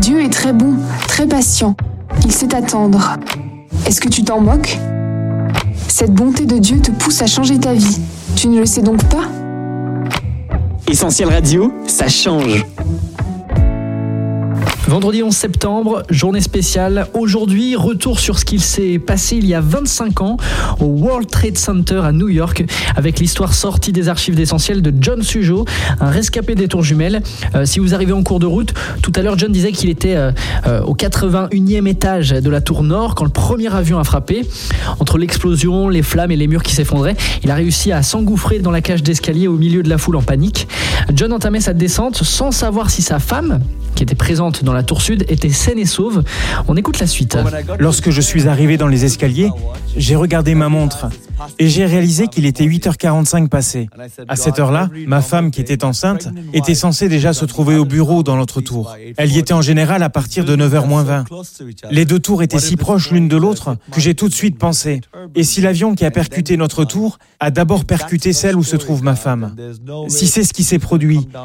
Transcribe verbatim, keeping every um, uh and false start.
Dieu est très bon, très patient. Il sait attendre. Est-ce que tu t'en moques ? Cette bonté de Dieu te pousse à changer ta vie. Tu ne le sais donc pas ? Essentiel Radio, ça change. Vendredi onze septembre, journée spéciale. Aujourd'hui, retour sur ce qu'il s'est passé il y a vingt-cinq ans au World Trade Center à New York avec l'histoire sortie des archives d'Essentiel de John Sujo, un rescapé des tours jumelles. Euh, si vous arrivez en cours de route, tout à l'heure John disait qu'il était euh, euh, au quatre-vingt-unième étage de la tour nord quand le premier avion a frappé. Entre l'explosion, les flammes et les murs qui s'effondraient, il a réussi à s'engouffrer dans la cage d'escalier au milieu de la foule en panique. John entamait sa descente sans savoir si sa femme, qui était présente dans la tour sud, était saine et sauve. On écoute la suite. Lorsque je suis arrivé dans les escaliers, j'ai regardé ma montre et j'ai réalisé qu'il était huit heures quarante-cinq passées. À cette heure-là, ma femme, qui était enceinte, était censée déjà se trouver au bureau dans l'autre tour. Elle y était en général à partir de neuf heures moins vingt. Les deux tours étaient si proches l'une de l'autre que j'ai tout de suite pensé: et si l'avion qui a percuté notre tour a d'abord percuté celle où se trouve ma femme ? Si c'est ce qui s'est produit,